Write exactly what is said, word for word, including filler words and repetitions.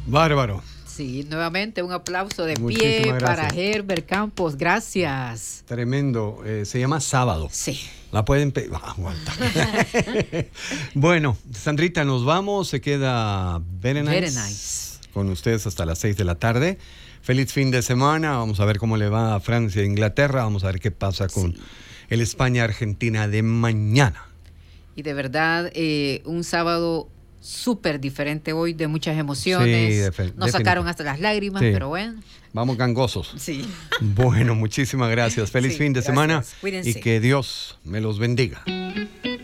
Bárbaro. Sí, nuevamente un aplauso de Muchísimas pie gracias. para Herbert Campos. Gracias. Tremendo. Eh, se llama Sábado. Sí. La pueden pedir. Ah, aguanta. Bueno, Sandrita, nos vamos. Se queda Very Nice, Very Nice. con ustedes hasta las seis de la tarde. Feliz fin de semana. Vamos a ver cómo le va a Francia e Inglaterra. Vamos a ver qué pasa con Sí. el España-Argentina de mañana. Y de verdad, eh, un sábado súper diferente hoy, de muchas emociones. Sí, defe- Nos sacaron definitivo. hasta las lágrimas, Sí. pero bueno. Vamos gangosos. Sí. Bueno, muchísimas gracias. Feliz Sí, fin de gracias. semana Cuídense. y que Dios me los bendiga.